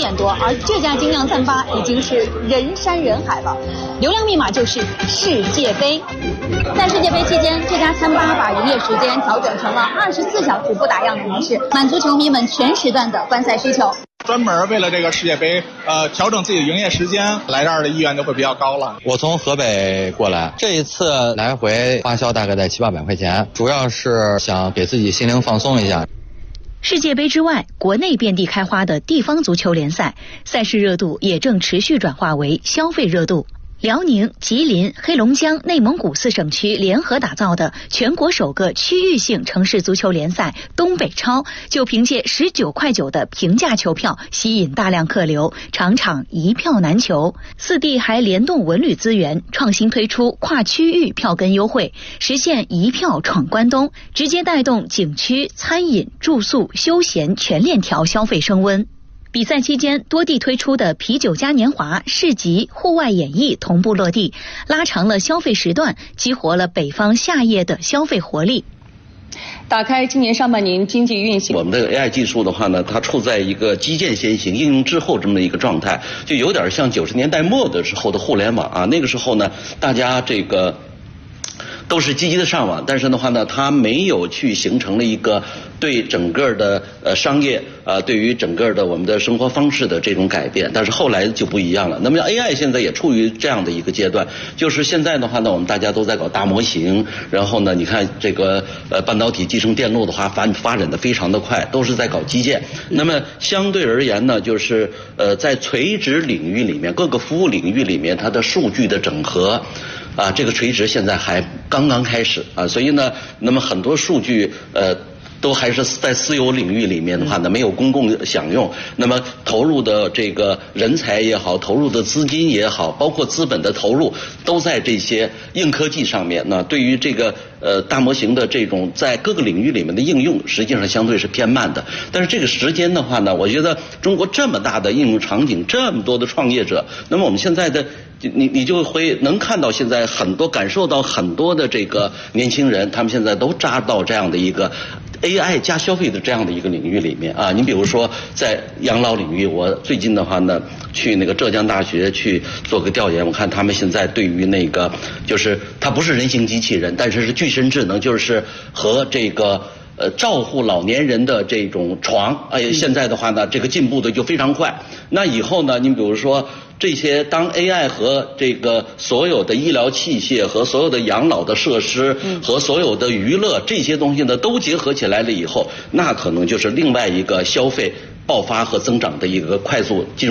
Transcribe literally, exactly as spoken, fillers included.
点多，而这家精酿餐吧已经是人山人海了。流量密码就是世界杯。在世界杯期间，这家餐吧把营业时间调整成了二十四小时不打烊的模式，满足球迷们全时段的观赛需求。 专门为了这个世界杯，呃，调整自己的营业时间，来这儿的意愿就会比较高了。 我从河北过来，这一次来回花销大概在七八百块钱，主要是想给自己心灵放松一下。 世界杯之外，国内遍地开花的地方足球联赛，赛事热度也正持续转化为消费热度。辽宁、吉林、黑龙江、内蒙古四省区联合打造的全国首个区域性城市足球联赛东北超，就凭借十九块九的平价球票吸引大量客流，场场一票难求。四地还联动文旅资源，创新推出跨区域票根优惠，实现一票闯关东，直接带动景区、餐饮、住宿、休闲全链条消费升温。比赛期间，多地推出的啤酒嘉年华、市集、户外演艺同步落地，拉长了消费时段，激活了北方夏夜的消费活力。 打开今年上半年经济运行， 我们的 A I 技术的话呢，它处在一个基建先行、应用滞后这么一个状态，就有点像九十年代末的时候的互联网啊。那个时候呢，大家这个都是积极的上网，但是的话呢，它没有去形成了一个对整个的呃商业啊、呃，对于整个的我们的生活方式的这种改变。但是后来就不一样了。那么 A I 现在也处于这样的一个阶段，就是现在的话呢，我们大家都在搞大模型，然后呢，你看这个呃半导体集成电路的话发发展的非常的快，都是在搞基建。那么相对而言呢，就是呃在垂直领域里面，各个服务领域里面，它的数据的整合。啊，这个垂直现在还刚刚开始啊，所以呢，那么很多数据呃都还是在私有领域里面的话呢，没有公共享用。那么投入的这个人才也好，投入的资金也好，包括资本的投入，都在这些硬科技上面。那对于这个呃大模型的这种在各个领域里面的应用，实际上相对是偏慢的。但是这个时间的话呢，我觉得中国这么大的应用场景，这么多的创业者，那么我们现在的。你你就会能看到现在很多感受到很多的这个年轻人，他们现在都扎到这样的一个 A I 加消费的这样的一个领域里面啊。你比如说在养老领域，我最近的话呢，去那个浙江大学去做个调研，我看他们现在对于那个就是它不是人形机器人，但是是具身智能，就是和这个。呃，照护老年人的这种床，哎，现在的话呢，这个进步的就非常快。那以后呢，你比如说这些，当 A I 和这个所有的医疗器械和所有的养老的设施和所有的娱乐这些东西呢，都结合起来了以后，那可能就是另外一个消费爆发和增长的一个快速进入。